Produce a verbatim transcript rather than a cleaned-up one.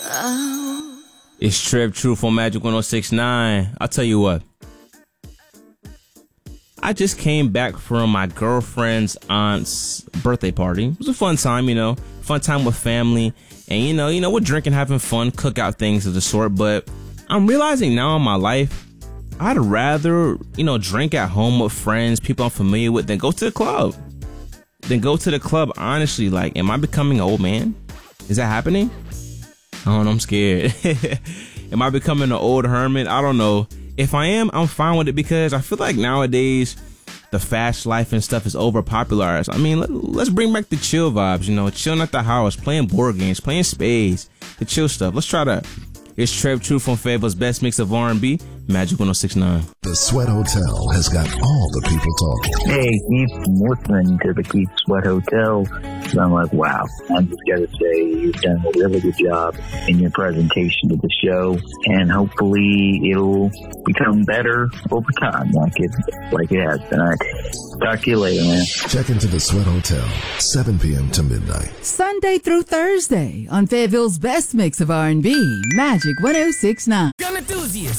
It's Trev Truth on Magic one oh six point nine. I'll tell you what. I just came back from my girlfriend's aunt's birthday party. It was a fun time, you know, fun time with family. And, you know, you know, we're drinking, having fun, cookout things of the sort. But I'm realizing now in my life, I'd rather, you know, drink at home with friends, people I'm familiar with, than go to the club. Than go to the club, honestly. Like, am I becoming an old man? Is that happening? I don't know, I'm scared. Am I becoming an old hermit? I don't know. If I am, I'm fine with it because I feel like nowadays the fast life and stuff is overpopularized. I mean, let, let's bring back the chill vibes, you know, chilling at the house, playing board games, playing spades, the chill stuff. Let's try that. It's Trev Truth from Fayetteville's best mix of R and B, Magic one oh six point nine. The Sweat Hotel has got all the people talking. Hey, Keith, I'm listening to the Keith Sweat Hotel. So I'm like, wow, I just got to say you've done a really good job in your presentation of the show, and hopefully it'll become better over time, like it like it has been. All right. Talk to you later, man. Check into the Sweat Hotel, seven p.m. to midnight. Sunday through Thursday on Fayetteville's best mix of R and B, Magic one oh six point nine. Gun enthusiasts,